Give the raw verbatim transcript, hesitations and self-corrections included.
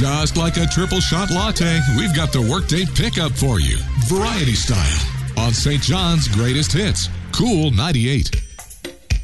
Just like a triple shot latte, we've got the workday pickup for you. Variety style on Saint John's Greatest Hits. Cool ninety-eight.